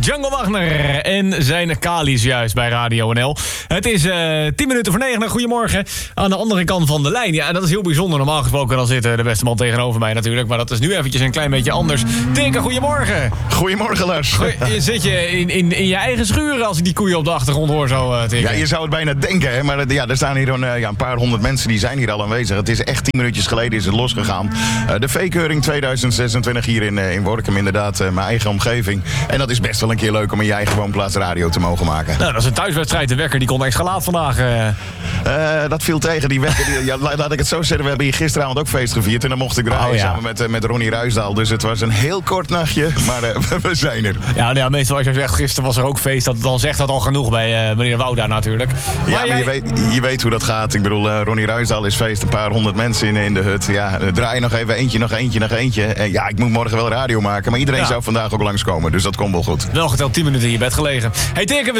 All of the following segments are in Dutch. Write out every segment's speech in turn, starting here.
Django Wagner en zijn Kali's juist bij Radio NL. Het is 9:10. Goedemorgen. Aan de andere kant van de lijn. Ja, dat is heel bijzonder. Normaal gesproken dan zit de beste man tegenover mij natuurlijk. Maar dat is nu eventjes een klein beetje anders. Tinker, goedemorgen. Goedemorgen, Lars. Zit je in je eigen schuur als ik die koeien op de achtergrond hoor zo, Tinker? Ja, je zou het bijna denken, hè? Maar er staan hier een paar honderd mensen die zijn hier al aanwezig. Het is echt 10 minuutjes geleden is het losgegaan. De veekeuring 2026 hier in Workum, inderdaad, mijn eigen omgeving. En dat is best wel een keer leuk om in je eigen woonplaats radio te mogen maken. Nou, dat is een thuiswedstrijd. De wekker die kon extra laat vandaag. Dat viel tegen, die wekker. Laat ik het zo zeggen, we hebben hier gisteravond ook feest gevierd. En dan mocht ik draaien samen met Ronnie Ruisdaal. Dus het was een heel kort nachtje, maar we zijn er. Ja, meestal als je zegt, gisteren was er ook feest. Dan zegt dat al genoeg bij meneer Wouda natuurlijk. Maar je weet hoe dat gaat. Ik bedoel, Ronnie Ruisdaal is feest, een paar honderd mensen in de hut. Ja, draai nog even eentje, nog eentje. Ja, ik moet morgen wel radio maken, maar iedereen zou vandaag ook langskomen. Dus dat komt wel goed. Wel geteld 10 minuten in je bed gelegen. Hey Tinker,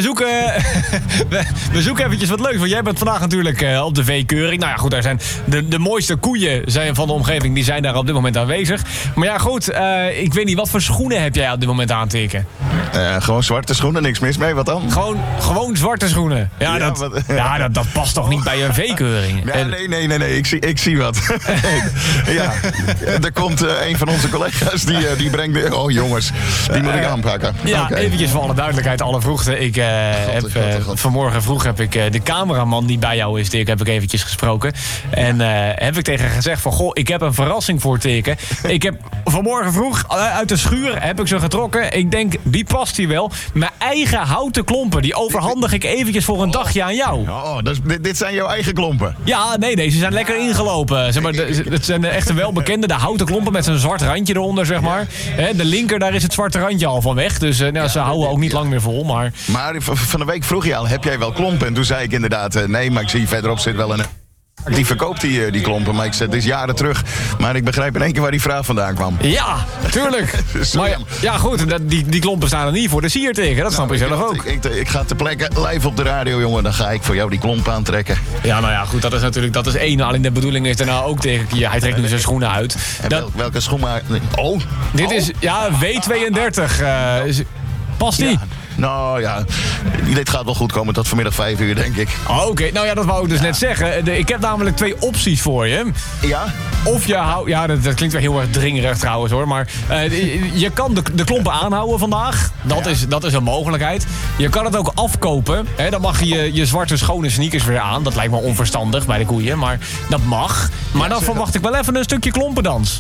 we zoeken eventjes wat leuks. Want jij bent vandaag natuurlijk op de veekeuring. Nou ja, goed, daar zijn de mooiste koeien van de omgeving. Die zijn daar op dit moment aanwezig. Maar ja, goed, ik weet niet, wat voor schoenen heb jij op dit moment aan, Tinker? Gewoon zwarte schoenen, niks mis mee. Wat dan? Gewoon zwarte schoenen. Ja, dat past toch niet bij een veekeuring? Ja, nee, ik zie wat. Ja, er komt een van onze collega's die brengt... Oh jongens, die moet ik aanpakken. Ja, eventjes voor alle duidelijkheid, alle vroegte. Vanmorgen vroeg heb ik de cameraman die bij jou is, Tinker, heb ik eventjes gesproken. En heb ik tegen gezegd van, goh, ik heb een verrassing voor Tinker. Ik heb vanmorgen vroeg uit de schuur heb ik ze getrokken. Ik denk, die past hier wel. Mijn eigen houten klompen, die overhandig ik eventjes voor een dagje aan jou. Oh, dit zijn jouw eigen klompen? Ja, nee, ze zijn lekker ingelopen. Zeg maar, het zijn echt een welbekende, de houten klompen met zo'n zwart randje eronder, zeg maar. De linker, daar is het zwarte randje al van weg. Dus ze houden ook niet lang meer vol. Maar van de week vroeg je al, heb jij wel klompen? En toen zei ik inderdaad, nee, maar ik zie verderop zit wel een... Die verkoopt die klompen, maar ik zeg, het is jaren terug. Maar ik begrijp in één keer waar die vraag vandaan kwam. Ja, tuurlijk. Maar ja, goed, die klompen staan er niet voor de sier tegen. Dat snap je zelf ook. Ik ga ter plekke live op de radio, jongen. Dan ga ik voor jou die klompen aantrekken. Ja, nou ja, goed, dat is één. Alleen de bedoeling is daarna ook tegen... Ja, hij trekt nu zijn schoenen uit. Welke schoen? Dit is, W32. Past die? Ja. Nou ja, dit gaat wel goed komen tot vanmiddag 5 uur, denk ik. Oké, nou ja, dat wou ik dus net zeggen. Ik heb namelijk 2 opties voor je. Ja? Of je houdt... Ja, dat klinkt wel heel erg dringerig trouwens hoor. Maar je kan de klompen aanhouden vandaag. Dat is een mogelijkheid. Je kan het ook afkopen. Dan mag je zwarte schone sneakers weer aan. Dat lijkt me onverstandig bij de koeien. Maar dat mag. Maar dan verwacht ik wel even een stukje klompendans.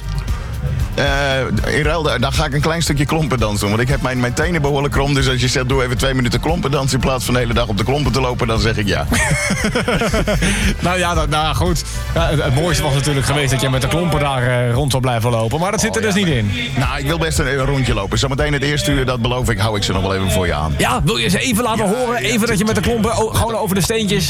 In ruil, dan ga ik een klein stukje klompendans doen. Want ik heb mijn tenen behoorlijk krom. Dus als je zegt, doe even 2 minuten klompendans in plaats van de hele dag op de klompen te lopen, dan zeg ik ja. Nou goed. Ja, het mooiste was natuurlijk geweest dat je met de klompen daar rond zou blijven lopen. Maar dat zit er dus niet in. Nou, ik wil best een rondje lopen. Zometeen het eerste uur, dat beloof ik, hou ik ze nog wel even voor je aan. Ja, wil je ze even laten horen? Even dat je met de klompen gewoon over de steentjes...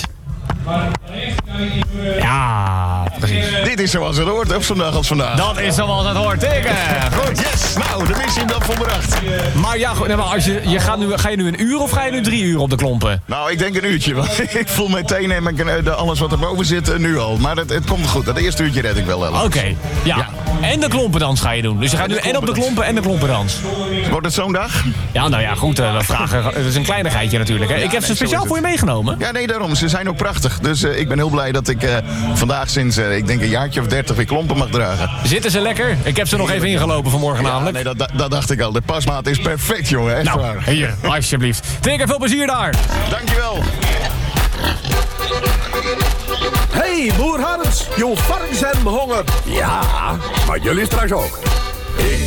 Ja, precies. Dit is zoals het hoort, op zo'n dag als vandaag. Dat is zoals het hoort, Tinker. Goed, yes. Nou, de missie dan volbracht. Maar ja, goed, ga je nu een uur of ga je nu 3 uur op de klompen? Nou, ik denk een uurtje. Want ik voel mijn tenen en alles wat erboven zit nu al. Maar het komt goed. Dat eerste uurtje red ik wel. Oké, ja. En de klompendans ga je doen. Dus je gaat nu en op de klompen en de klompendans. Wordt het zo'n dag? Ja, nou ja, goed. We vragen. Het is een kleinigheidje natuurlijk. Hè. Ik heb ze speciaal voor je meegenomen. Ja, nee, daarom. Ze zijn ook prachtig. Dus ik ben heel blij dat ik vandaag sinds, ik denk een jaartje of 30 weer klompen mag dragen. Zitten ze lekker? Ik heb ze nog even ingelopen vanmorgen namelijk. Nee, dat dacht ik al. De pasmaat is perfect, jongen. Echt waar. Hier, alsjeblieft. Tinker, veel plezier daar. Dankjewel. Hey, boer Hans, jouw varkens hebben honger. Ja, maar jullie straks ook.